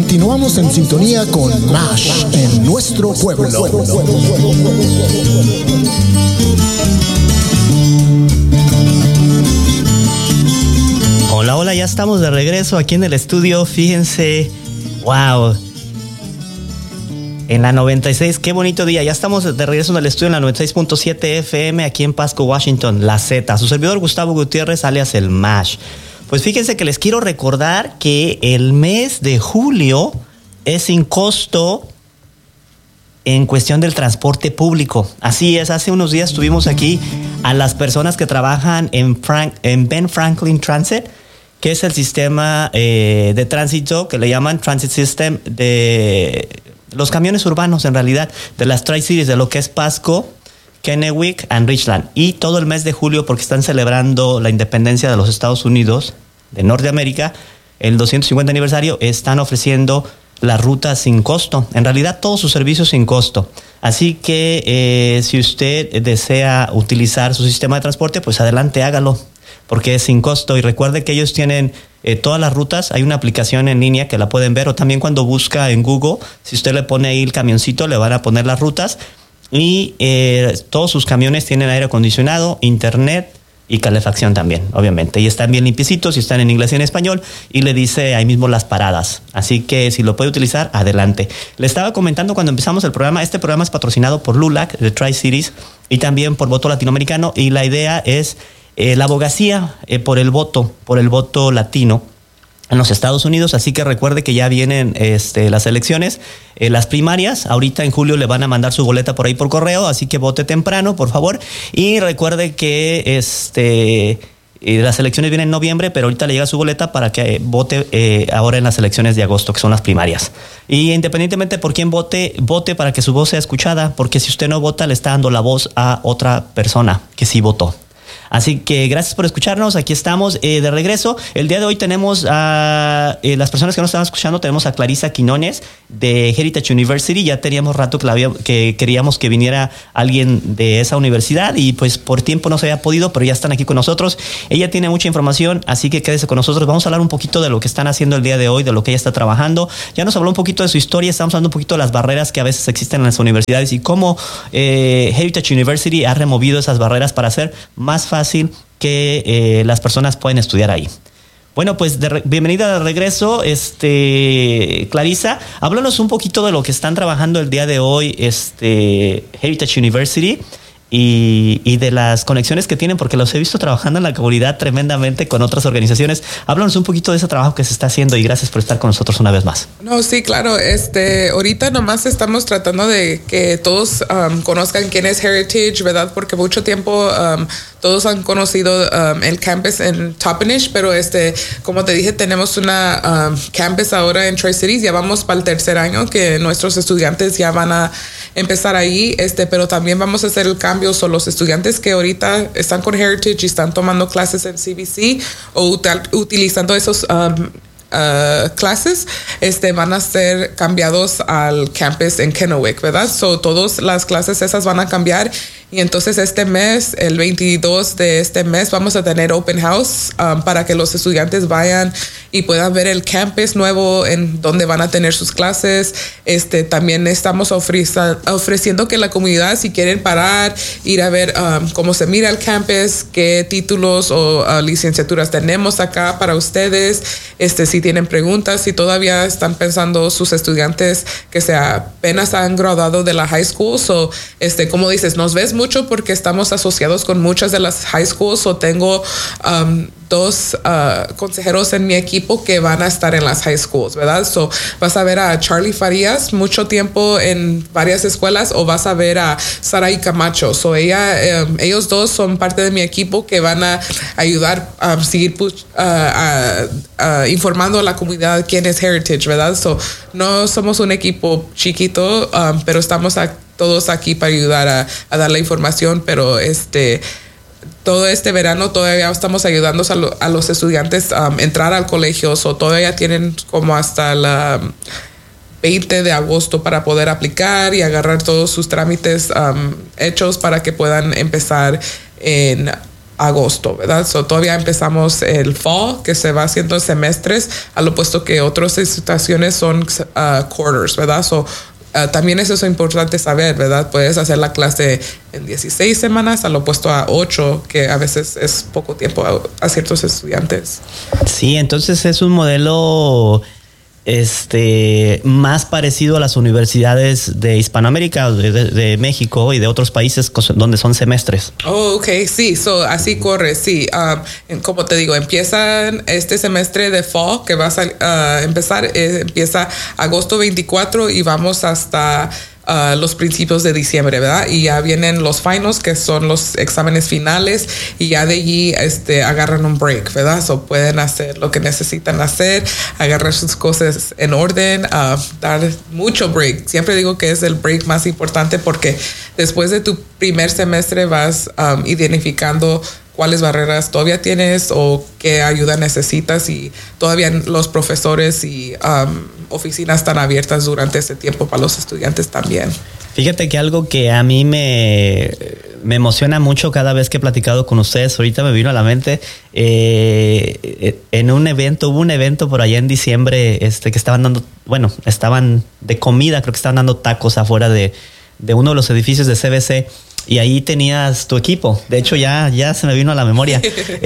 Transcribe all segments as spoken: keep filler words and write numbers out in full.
Continuamos en sintonía con MASH en nuestro pueblo. Hola, hola, ya estamos de regreso aquí en el estudio. Fíjense, wow, en la noventa y seis, qué bonito día. Ya estamos de regreso en el estudio en la noventa y seis punto siete F M aquí en Pasco, Washington, La Z. Su servidor Gustavo Gutiérrez, alias el MASH. Pues fíjense que les quiero recordar que el mes de julio es sin costo en cuestión del transporte público. Así es, hace unos días tuvimos aquí a las personas que trabajan en, Frank, en Ben Franklin Transit, que es el sistema eh, de tránsito que le llaman Transit System de los camiones urbanos, en realidad, de las Tri-Cities, de lo que es Pasco, Kennewick and Richland. Y todo el mes de julio, porque están celebrando la independencia de los Estados Unidos de Norteamérica, el doscientos cincuenta aniversario, están ofreciendo las rutas sin costo. En realidad, todos sus servicios sin costo. Así que eh, si usted desea utilizar su sistema de transporte, pues adelante, hágalo, porque es sin costo. Y recuerde que ellos tienen eh, todas las rutas. Hay una aplicación en línea que la pueden ver, o también cuando busca en Google, si usted le pone ahí el camioncito, le van a poner las rutas. Y eh, todos sus camiones tienen aire acondicionado, internet y calefacción también, obviamente. Y están bien limpiecitos y están en inglés y en español. Y le dice ahí mismo las paradas. Así que si lo puede utilizar, adelante. Le estaba comentando cuando empezamos el programa, este programa es patrocinado por LULAC, de Tri-Cities, y también por Voto Latinoamericano. Y la idea es eh, la abogacía eh, por el voto, por el voto latino en los Estados Unidos. Así que recuerde que ya vienen este, las elecciones, eh, las primarias. Ahorita en julio le van a mandar su boleta por ahí por correo, así que vote temprano, por favor. Y recuerde que este, eh, las elecciones vienen en noviembre, pero ahorita le llega su boleta para que vote eh, ahora en las elecciones de agosto, que son las primarias. Y independientemente por quién vote, vote para que su voz sea escuchada, porque si usted no vota, le está dando la voz a otra persona que sí votó. Así que gracias por escucharnos. Aquí estamos eh, de regreso. El día de hoy tenemos a eh, las personas que nos están escuchando. Tenemos a Clarisa Quinones de Heritage University. Ya teníamos rato que, la había, que queríamos que viniera alguien de esa universidad y pues por tiempo no se había podido, pero ya están aquí con nosotros. Ella tiene mucha información, así que quédese con nosotros. Vamos a hablar un poquito de lo que están haciendo el día de hoy, de lo que ella está trabajando. Ya nos habló un poquito de su historia. Estamos hablando un poquito de las barreras que a veces existen en las universidades y cómo eh, Heritage University ha removido esas barreras para hacer más fácil fácil que eh, las personas pueden estudiar ahí. Bueno, pues de re- bienvenida de regreso, este, Clarisa. Háblanos un poquito de lo que están trabajando el día de hoy, este, Heritage University, y, y de las conexiones que tienen, porque los he visto trabajando en la comunidad tremendamente con otras organizaciones. Háblanos un poquito de ese trabajo que se está haciendo y gracias por estar con nosotros una vez más. No, sí, claro. Este, ahorita nomás estamos tratando de que todos um, conozcan quién es Heritage, ¿verdad? Porque mucho tiempo um, todos han conocido um, el campus en Toppenish, pero este, como te dije, tenemos una um, campus ahora en Tri-Cities. Ya vamos para el tercer año que nuestros estudiantes ya van a empezar ahí, este, pero también vamos a hacer el cambio. Son los estudiantes que ahorita están con Heritage y están tomando clases en C B C o util, utilizando esos um, Uh, clases, este, van a ser cambiados al campus en Kennewick, ¿verdad? So, todas las clases esas van a cambiar y entonces este mes, el veintidós de este mes, vamos a tener open house um, para que los estudiantes vayan y puedan ver el campus nuevo en donde van a tener sus clases. Este, también estamos ofreci- ofreciendo que la comunidad, si quieren parar, ir a ver um, cómo se mira el campus, qué títulos o uh, licenciaturas tenemos acá para ustedes, este, si tienen preguntas, si todavía están pensando sus estudiantes que se apenas han graduado de la high school. So, este, como dices, nos ves mucho porque estamos asociados con muchas de las high schools. O tengo um, dos uh, consejeros en mi equipo que van a estar en las high schools, ¿verdad? So, vas a ver a Charlie Farías mucho tiempo en varias escuelas, o vas a ver a Saraí Camacho. So, ella, um, ellos dos son parte de mi equipo que van a ayudar a seguir uh, a, a informando a la comunidad quién es Heritage, ¿verdad? So, no somos un equipo chiquito, um, pero estamos a, todos aquí para ayudar a, a dar la información, pero este... todo este verano todavía estamos ayudando a, lo, a los estudiantes a um, entrar al colegio, o so todavía tienen como hasta la veinte de agosto para poder aplicar y agarrar todos sus trámites um, hechos para que puedan empezar en agosto, ¿verdad? So, todavía empezamos el fall, que se va haciendo semestres, al opuesto que otras instituciones son uh, quarters, ¿verdad? So, Uh, también eso es importante saber, ¿verdad? Puedes hacer la clase en dieciséis semanas, al opuesto a ocho, que a veces es poco tiempo a, a ciertos estudiantes. Sí, entonces es un modelo este, más parecido a las universidades de Hispanoamérica, de, de, de México y de otros países donde son semestres. Oh, ok, sí, so, así corre, sí. Um, como te digo, empiezan este semestre de fall, que va a uh, empezar, eh, empieza agosto veinticuatro y vamos hasta Uh, los principios de diciembre, ¿verdad? Y ya vienen los finals, que son los exámenes finales, y ya de allí este, agarran un break, ¿verdad? So pueden hacer lo que necesitan hacer, agarrar sus cosas en orden, uh, dar mucho break. Siempre digo que es el break más importante porque después de tu primer semestre vas um, identificando cuáles barreras todavía tienes o qué ayuda necesitas, y todavía los profesores y um, oficinas están abiertas durante ese tiempo para los estudiantes también. Fíjate que algo que a mí me, me emociona mucho cada vez que he platicado con ustedes, ahorita me vino a la mente, eh, en un evento, hubo un evento por allá en diciembre este, que estaban dando, bueno, estaban de comida, creo que estaban dando tacos afuera de, de uno de los edificios de C B C. Y ahí tenías tu equipo. De hecho, ya, ya se me vino a la memoria.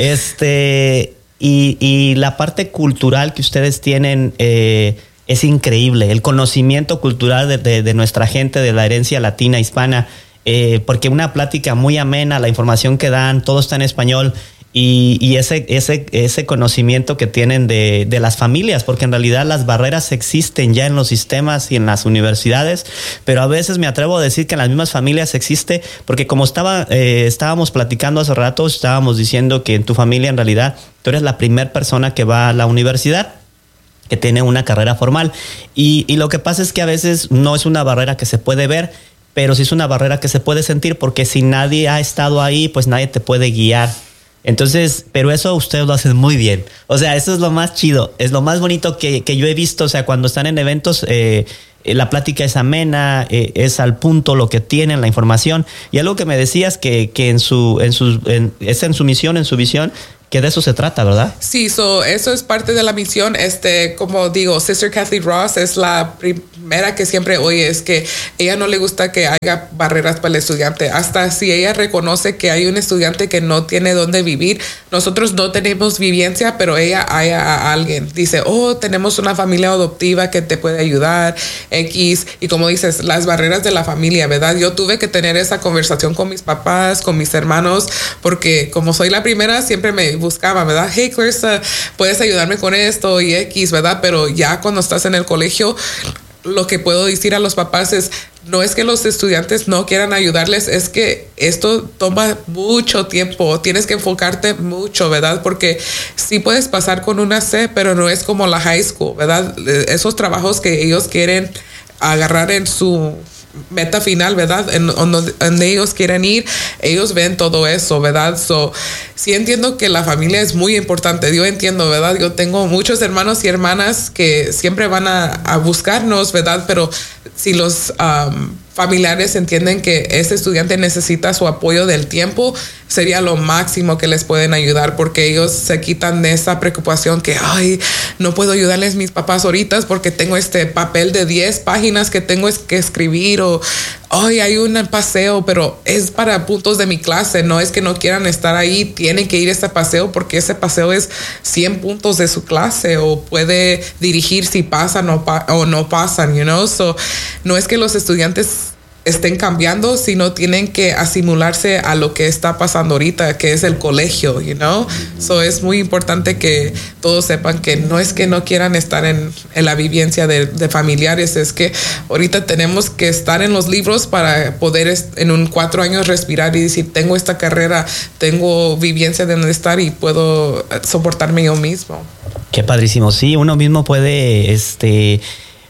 este y, y la parte cultural que ustedes tienen eh, es increíble. El conocimiento cultural de, de, de nuestra gente, de la herencia latina, hispana. Eh, porque una plática muy amena, la información que dan, todo está en español. Y, y ese, ese, ese conocimiento que tienen de, de las familias, porque en realidad las barreras existen ya en los sistemas y en las universidades, pero a veces me atrevo a decir que en las mismas familias existe, porque como estaba, eh, estábamos platicando hace rato, estábamos diciendo que en tu familia en realidad tú eres la primera persona que va a la universidad, que tiene una carrera formal, y, y lo que pasa es que a veces no es una barrera que se puede ver, pero sí es una barrera que se puede sentir, porque si nadie ha estado ahí, pues nadie te puede guiar. Entonces, pero eso ustedes lo hacen muy bien. O sea, eso es lo más chido, es lo más bonito que, que yo he visto. O sea, cuando están en eventos, eh, la plática es amena, eh, es al punto lo que tienen, la información. Y algo que me decías que, que en su, en su, en, es en su misión, en su visión, que de eso se trata, ¿verdad? Sí, so, eso es parte de la misión. Este, como digo, Sister Kathleen Ross es la primera que siempre oye, es que ella no le gusta que haya barreras para el estudiante. Hasta si ella reconoce que hay un estudiante que no tiene dónde vivir, nosotros no tenemos vivencia, pero ella hay a alguien. Dice, oh, tenemos una familia adoptiva que te puede ayudar, X. Y como dices, las barreras de la familia, ¿verdad? Yo tuve que tener esa conversación con mis papás, con mis hermanos, porque como soy la primera, siempre me buscaba, ¿verdad? Hey, Clarissa, puedes ayudarme con esto y X, ¿verdad? Pero ya cuando estás en el colegio, lo que puedo decir a los papás es, no es que los estudiantes no quieran ayudarles, es que esto toma mucho tiempo, tienes que enfocarte mucho, ¿verdad? Porque sí puedes pasar con una C, pero no es como la high school, ¿verdad? Esos trabajos que ellos quieren agarrar en su meta final, ¿verdad? En donde, donde ellos quieren ir, ellos ven todo eso, ¿verdad? So, sí entiendo que la familia es muy importante, yo entiendo, ¿verdad? Yo tengo muchos hermanos y hermanas que siempre van a, a buscarnos, ¿verdad? Pero si los um, familiares entienden que ese estudiante necesita su apoyo del tiempo, sería lo máximo que les pueden ayudar, porque ellos se quitan de esa preocupación que, ay, no puedo ayudarles a mis papás ahorita porque tengo este papel de diez páginas que tengo que escribir, o, ay, hay un paseo, pero es para puntos de mi clase, no es que no quieran estar ahí, tienen que ir a ese paseo porque ese paseo es cien puntos de su clase, o puede dirigir si pasan o, pa- o no pasan, you know, so no es que los estudiantes estén cambiando, sino tienen que asimilarse a lo que está pasando ahorita, que es el colegio, you know. So es muy importante que todos sepan que no es que no quieran estar en, en la vivencia de, de familiares, es que ahorita tenemos que estar en los libros para poder en un cuatro años respirar y decir, tengo esta carrera, tengo vivencia de donde estar y puedo soportarme yo mismo. Qué padrísimo. Sí, uno mismo puede, este...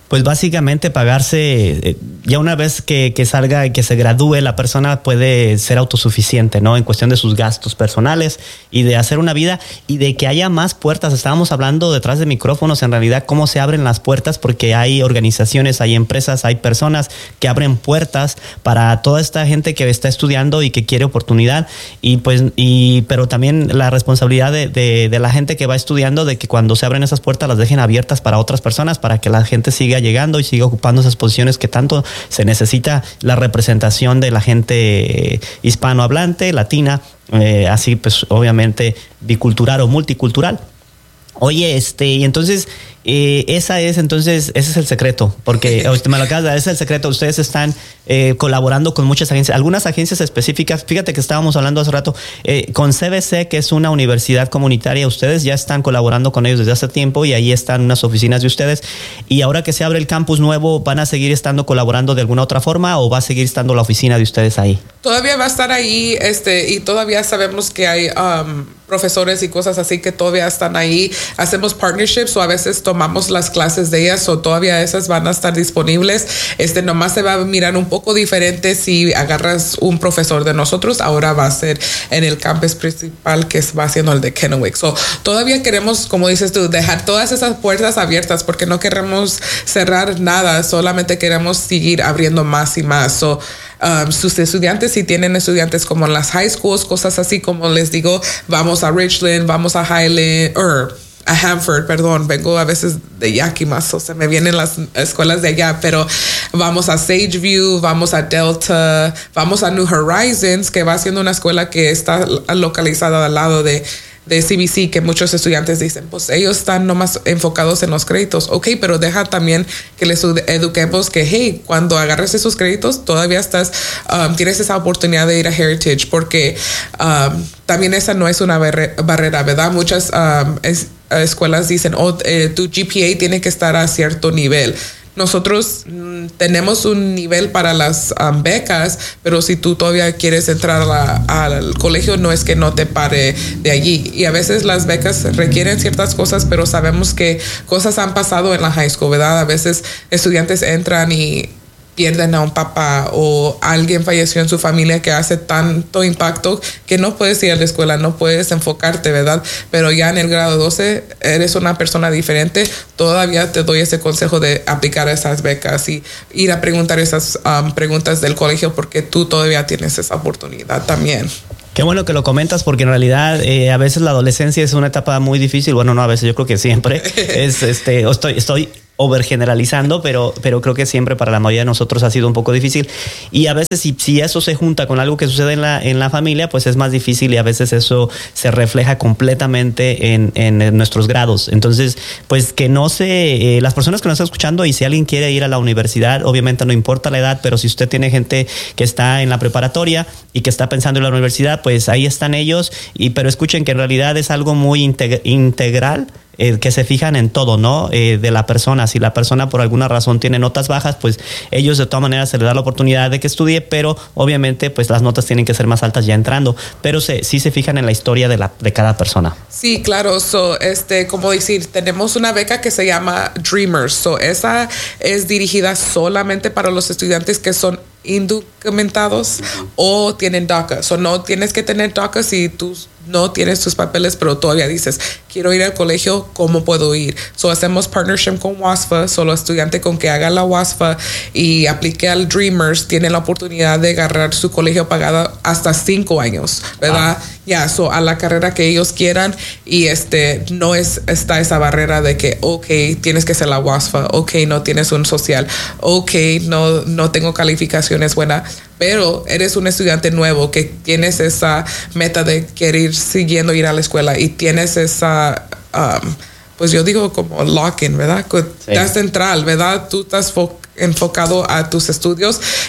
pues básicamente pagarse, eh, ya una vez que, que salga y que se gradúe, la persona puede ser autosuficiente, ¿no? En cuestión de sus gastos personales y de hacer una vida y de que haya más puertas. Estábamos hablando detrás de micrófonos, en realidad, cómo se abren las puertas, porque hay organizaciones, hay empresas, hay personas que abren puertas para toda esta gente que está estudiando y que quiere oportunidad. Y pues, y, pero también la responsabilidad de, de, de la gente que va estudiando, de que cuando se abren esas puertas las dejen abiertas para otras personas, para que la gente siga llegando y siga ocupando esas posiciones que tanto se necesita, la representación de la gente hispanohablante, latina, eh, así pues obviamente bicultural o multicultural. Oye, este, y entonces, eh, esa es, entonces, ese es el secreto, porque me lo acabas de dar, ese es el secreto. Ustedes están eh, colaborando con muchas agencias, algunas agencias específicas. Fíjate que estábamos hablando hace rato eh, con C B C, que es una universidad comunitaria. Ustedes ya están colaborando con ellos desde hace tiempo y ahí están unas oficinas de ustedes. Y ahora que se abre el campus nuevo, ¿van a seguir estando colaborando de alguna otra forma o va a seguir estando la oficina de ustedes ahí? Todavía va a estar ahí, este, y todavía sabemos que hay um, profesores y cosas así que todavía están ahí. Hacemos partnerships o a veces tomamos las clases de ellas, o todavía esas van a estar disponibles. Este, nomás se va a mirar un poco diferente si agarras un profesor de nosotros. Ahora va a ser en el campus principal, que va siendo el de Kennewick. So, todavía queremos, como dices tú, dejar todas esas puertas abiertas porque no queremos cerrar nada, solamente queremos seguir abriendo más y más. So, Um, sus estudiantes, si tienen estudiantes como en las high schools, cosas así, como les digo, vamos a Richland, vamos a Highland, or a Hanford, perdón, vengo a veces de Yakima, o se me vienen las escuelas de allá, pero vamos a Sageview, vamos a Delta, vamos a New Horizons, que va siendo una escuela que está localizada al lado de de C B C, que muchos estudiantes dicen, pues ellos están nomás enfocados en los créditos. Ok, pero deja también que les eduquemos que, hey, cuando agarres esos créditos, todavía estás, um, tienes esa oportunidad de ir a Heritage, porque um, también esa no es una barre- barrera, ¿verdad? Muchas um, es, escuelas dicen, oh, eh, tu G P A tiene que estar a cierto nivel. Nosotros mm, tenemos un nivel para las um, becas, pero si tú todavía quieres entrar a, al colegio, no es que no te pare de allí. Y a veces las becas requieren ciertas cosas, pero sabemos que cosas han pasado en la high school, ¿verdad? A veces estudiantes entran y pierden a un papá o alguien falleció en su familia que hace tanto impacto que no puedes ir a la escuela, no puedes enfocarte, ¿verdad? Pero ya en el grado doce eres una persona diferente, todavía te doy ese consejo de aplicar esas becas y ir a preguntar esas um, preguntas del colegio, porque tú todavía tienes esa oportunidad también. Qué bueno que lo comentas, porque en realidad eh, a veces la adolescencia es una etapa muy difícil. Bueno, no, a veces yo creo que siempre es, este, estoy, estoy overgeneralizando, pero, pero creo que siempre para la mayoría de nosotros ha sido un poco difícil. Y a veces si, si eso se junta con algo que sucede en la, en la familia, pues es más difícil y a veces eso se refleja completamente en, en, en nuestros grados. Entonces, pues que no se, eh, las personas que nos están escuchando, y si alguien quiere ir a la universidad, obviamente no importa la edad, pero si usted tiene gente que está en la preparatoria y que está pensando en la universidad, pues ahí están ellos. Y, pero escuchen que en realidad es algo muy integ- integral. Eh, que se fijan en todo, ¿no? Eh, de la persona. Si la persona por alguna razón tiene notas bajas, pues ellos de todas maneras se les da la oportunidad de que estudie, pero obviamente pues las notas tienen que ser más altas ya entrando. Pero se, sí se fijan en la historia de, la, de cada persona. Sí, claro. So, este, como decir, tenemos una beca que se llama Dreamers. So, esa es dirigida solamente para los estudiantes que son indocumentados o tienen DACA. So, no tienes que tener DACA si tú no tienes tus papeles, pero todavía dices, quiero ir al colegio, ¿cómo puedo ir? So, hacemos partnership con WASFA. Solo estudiante con que haga la WASFA y aplique al Dreamers tiene la oportunidad de agarrar su colegio pagado hasta cinco años, ¿verdad? Ya, yeah, so, a la carrera que ellos quieran, y este no es está esa barrera de que, ok, tienes que ser la WASFA, ok, no tienes un social, ok, no, no tengo calificaciones buenas, pero eres un estudiante nuevo que tienes esa meta de querer siguiendo ir a la escuela y tienes esa, um, pues yo digo como lock-in, ¿verdad? Sí. Estás central, ¿verdad? Tú estás fo- enfocado a tus estudios.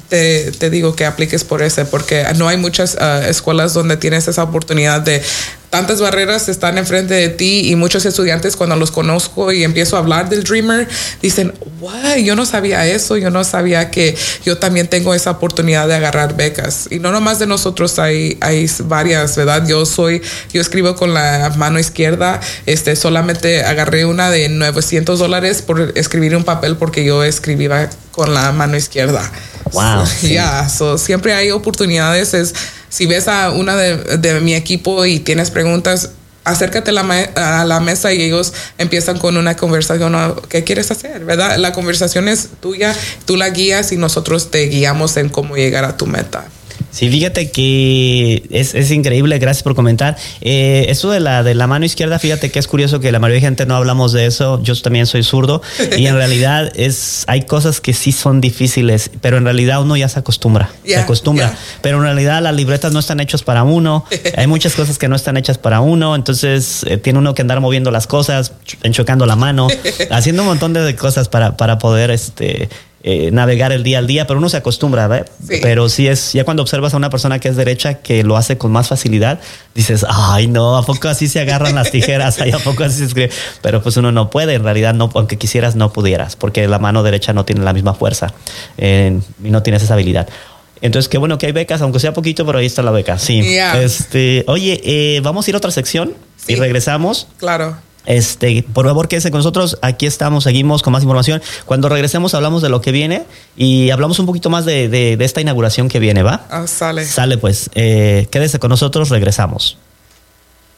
te, te digo que apliques por ese, porque no hay muchas uh, escuelas donde tienes esa oportunidad de tantas barreras están enfrente de ti y muchos estudiantes cuando los conozco y empiezo a hablar del Dreamer dicen, wow, yo no sabía eso, yo no sabía que yo también tengo esa oportunidad de agarrar becas. Y no nomás de nosotros, hay, hay varias, ¿verdad? Yo soy, yo escribo con la mano izquierda, este, solamente agarré una de novecientos dólares por escribir un papel porque yo escribía con la mano izquierda. Wow. Ya, so, sí. yeah, so, siempre hay oportunidades. Es, si ves a una de, de mi equipo y tienes preguntas, acércate a la, a la mesa y ellos empiezan con una conversación. ¿Qué quieres hacer? ¿Verdad? La conversación es tuya, tú la guías y nosotros te guiamos en cómo llegar a tu meta. Sí, fíjate que es, es increíble, gracias por comentar. Eh, eso de la, de la mano izquierda, fíjate que es curioso que la mayoría de gente no hablamos de eso. Yo también soy zurdo y en realidad es, hay cosas que sí son difíciles, pero en realidad uno ya se acostumbra, yeah, se acostumbra. Yeah. Pero en realidad las libretas no están hechas para uno, hay muchas cosas que no están hechas para uno, entonces eh, tiene uno que andar moviendo las cosas, enchocando la mano, haciendo un montón de cosas para, para poder este... Eh, navegar el día al día, pero uno se acostumbra, ¿verdad? Sí. Pero sí es, ya cuando observas a una persona que es derecha que lo hace con más facilidad, dices, ay no, ¿a poco así se agarran las tijeras? Ay, ¿a poco así se escribe? Pero pues uno no puede, en realidad no, aunque quisieras no pudieras, porque la mano derecha no tiene la misma fuerza eh, y no tienes esa habilidad. Entonces, qué bueno que hay becas, aunque sea poquito, pero ahí está la beca. Sí. Yeah. Este, oye, eh, vamos a ir a otra sección sí. y regresamos. Claro. Este, por favor, quédese con nosotros. Aquí estamos, seguimos con más información. Cuando regresemos hablamos de lo que viene y hablamos un poquito más de, de, de esta inauguración que viene, ¿va? Ah, sale. Sale, pues. Eh, quédese con nosotros, regresamos.